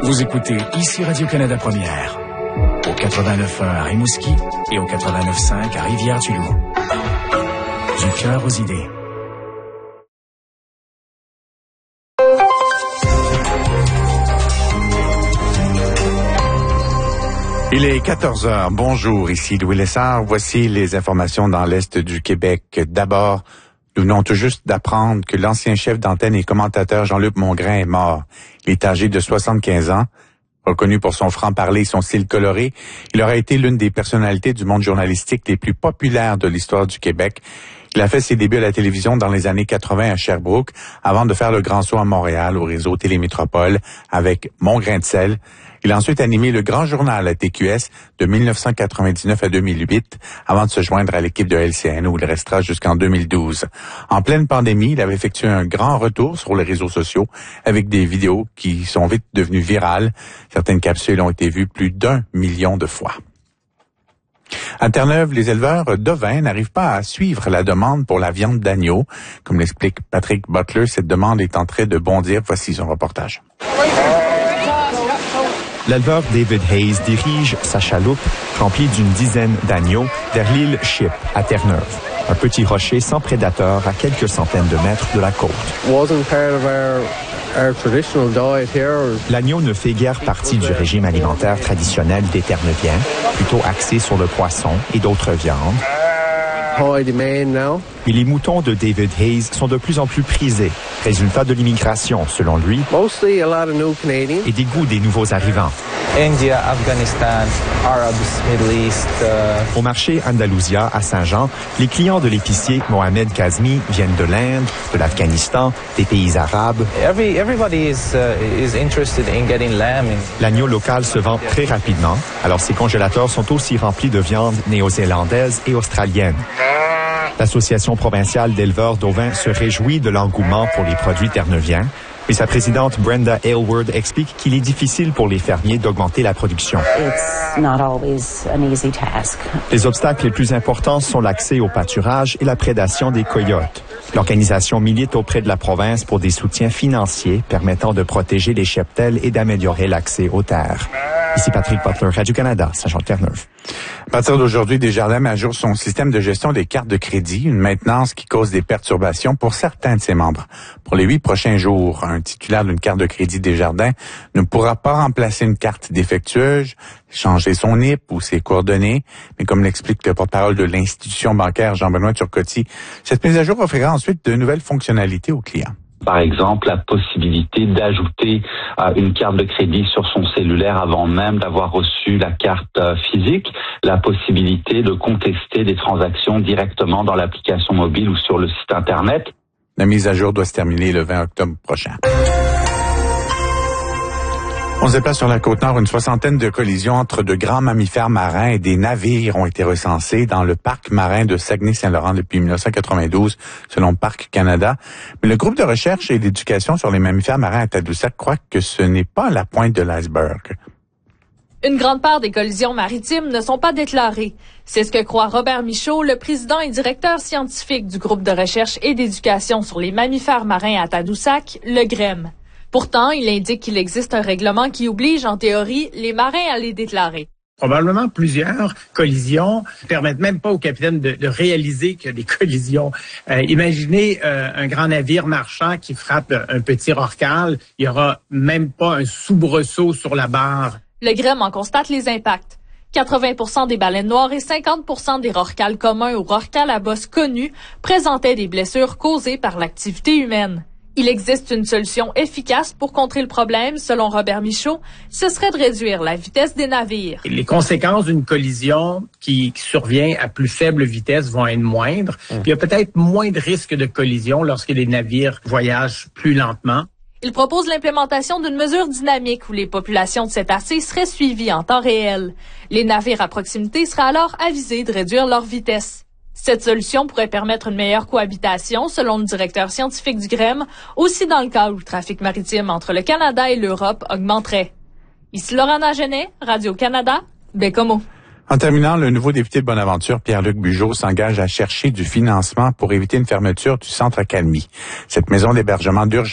Vous écoutez ici Radio-Canada Première, au 89.1 à Rimouski et au 89.5 à Rivière-du-Loup. Du cœur aux idées. Il est 14h. Bonjour, ici Louis Lessard. Voici les informations dans l'Est du Québec. D'abord, nous venons tout juste d'apprendre que l'ancien chef d'antenne et commentateur Jean-Luc Mongrain est mort. Il est âgé de 75 ans. Reconnu pour son franc-parler et son style coloré, il aurait été l'une des personnalités du monde journalistique les plus populaires de l'histoire du Québec. Il a fait ses débuts à la télévision dans les années 80 à Sherbrooke, avant de faire le grand saut à Montréal au réseau Télémétropole avec Mon grain de sel. Il a ensuite animé le Grand Journal à TQS de 1999 à 2008, avant de se joindre à l'équipe de LCN où il restera jusqu'en 2012. En pleine pandémie, il avait effectué un grand retour sur les réseaux sociaux avec des vidéos qui sont vite devenues virales. Certaines capsules ont été vues plus d'1 million de fois. À Terre-Neuve, les éleveurs d'ovins n'arrivent pas à suivre la demande pour la viande d'agneau. Comme l'explique Patrick Butler, cette demande est en train de bondir. Voici son reportage. L'éleveur David Hayes dirige sa chaloupe remplie d'une dizaine d'agneaux vers l'île Ship à Terre-Neuve, un petit rocher sans prédateur à quelques centaines de mètres de la côte. L'agneau ne fait guère partie du régime alimentaire traditionnel des Terre-Neuviens, plutôt axé sur le poisson et d'autres viandes. Et les moutons de David Hayes sont de plus en plus prisés, résultat de l'immigration, selon lui, et des goûts des nouveaux arrivants. India, Afghanistan, Arabs, Middle East. Au marché Andalusia à Saint-Jean, les clients de l'épicier Mohamed Kazmi viennent de l'Inde, de l'Afghanistan, des pays arabes. Everybody is interested in getting lamb. L'agneau local se vend très rapidement, alors ses congélateurs sont aussi remplis de viande néo-zélandaise et australienne. L'Association provinciale d'éleveurs d'ovins se réjouit de l'engouement pour les produits terre-neuviens, mais sa présidente Brenda Aylward explique qu'il est difficile pour les fermiers d'augmenter la production. Les obstacles les plus importants sont l'accès au pâturage et la prédation des coyotes. L'organisation milite auprès de la province pour des soutiens financiers permettant de protéger les cheptels et d'améliorer l'accès aux terres. Ici Patrick Butler, Radio-Canada, Saint-Jean-de-Terre-Neuve. À partir d'aujourd'hui, Desjardins met à jour son système de gestion des cartes de crédit, une maintenance qui cause des perturbations pour certains de ses membres. Pour les 8 prochains jours, un titulaire d'une carte de crédit Desjardins ne pourra pas remplacer une carte défectueuse, changer son NIP ou ses coordonnées, mais comme l'explique le porte-parole de l'institution bancaire Jean-Benoît Turcotte, cette mise à jour offrira ensuite de nouvelles fonctionnalités aux clients. Par exemple, la possibilité d'ajouter une carte de crédit sur son cellulaire avant même d'avoir reçu la carte physique, la possibilité de contester des transactions directement dans l'application mobile ou sur le site Internet. La mise à jour doit se terminer le 20 octobre prochain. On se déplace sur la Côte-Nord. Une soixantaine de collisions entre de grands mammifères marins et des navires ont été recensées dans le parc marin de Saguenay-Saint-Laurent depuis 1992, selon Parc Canada. Mais le groupe de recherche et d'éducation sur les mammifères marins à Tadoussac croit que ce n'est pas la pointe de l'iceberg. Une grande part des collisions maritimes ne sont pas déclarées. C'est ce que croit Robert Michaud, le président et directeur scientifique du groupe de recherche et d'éducation sur les mammifères marins à Tadoussac, le GREM. Pourtant, il indique qu'il existe un règlement qui oblige, en théorie, les marins à les déclarer. Probablement plusieurs collisions permettent même pas au capitaine de réaliser qu'il y a des collisions. Imaginez un grand navire marchand qui frappe un petit rorqual, il y aura même pas un soubresaut sur la barre. Le GREM en constate les impacts. 80% des baleines noires et 50% des rorquals communs ou rorquals à bosse connus présentaient des blessures causées par l'activité humaine. Il existe une solution efficace pour contrer le problème, selon Robert Michaud, ce serait de réduire la vitesse des navires. Les conséquences d'une collision qui survient à plus faible vitesse vont être moindres. Il y a peut-être moins de risques de collision lorsque les navires voyagent plus lentement. Il propose l'implémentation d'une mesure dynamique où les populations de cétacés seraient suivies en temps réel. Les navires à proximité seraient alors avisés de réduire leur vitesse. Cette solution pourrait permettre une meilleure cohabitation, selon le directeur scientifique du GREM, aussi dans le cas où le trafic maritime entre le Canada et l'Europe augmenterait. Ici Laurent Genet, Radio-Canada, Bécomo. En terminant, le nouveau député de Bonaventure, Pierre-Luc Bugeaud, s'engage à chercher du financement pour éviter une fermeture du centre Accalmie. Cette maison d'hébergement d'urgence